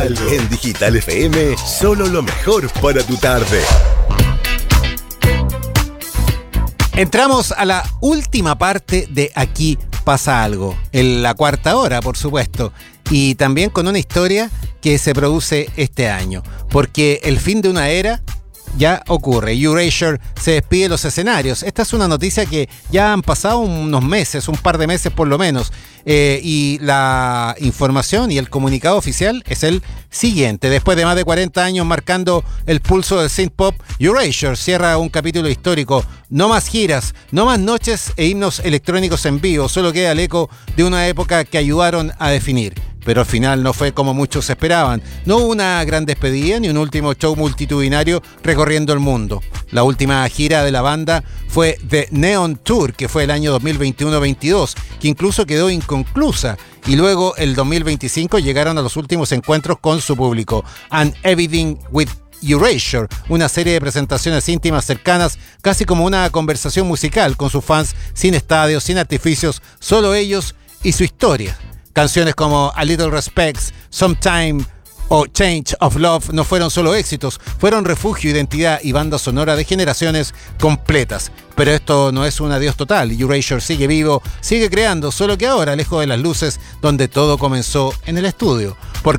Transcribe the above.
algo. En Digital FM, solo lo mejor para tu tarde. Entramos a la última parte de Aquí pasa algo, en la cuarta hora, por supuesto, y también con una historia que se produce este año, porque el fin de una era ya ocurre. Erasure se despide de los escenarios. Esta es una noticia que ya han pasado unos meses, un par de meses por lo menos, y la información y el comunicado oficial es el siguiente. Después de más de 40 años marcando el pulso del synth-pop, Erasure cierra un capítulo histórico. No más giras, no más noches e himnos electrónicos en vivo, solo queda el eco de una época que ayudaron a definir. Pero al final no fue como muchos esperaban. No hubo una gran despedida ni un último show multitudinario recorriendo el mundo. La última gira de la banda fue The Neon Tour, que fue el año 2021-22, que incluso quedó inconclusa. Y luego el 2025 llegaron a los últimos encuentros con su público. And Everything with Erasure, una serie de presentaciones íntimas cercanas, casi como una conversación musical con sus fans, sin estadios, sin artificios, solo ellos y su historia. Canciones como A Little Respects, Sometime o Change of Love no fueron solo éxitos, fueron refugio, identidad y banda sonora de generaciones completas. Pero esto no es un adiós total. Erasure sigue vivo, sigue creando, solo que ahora lejos de las luces donde todo comenzó en el estudio.